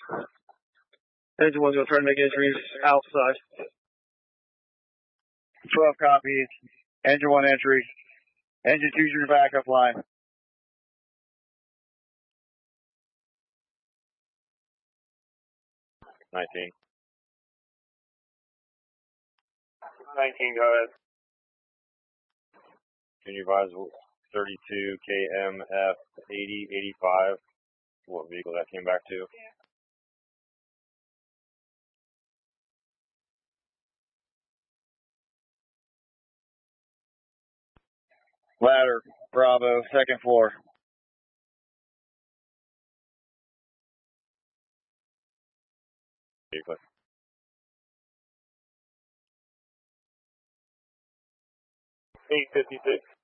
Engine 1's going to try to make entries outside. 12 copies. Engine 1 entry. Engine 2's your backup line. 19. 19, go ahead. Junior advise 32 KMF 8085. What vehicle that came back to? Ladder, Bravo, second floor. Vehicle. $856.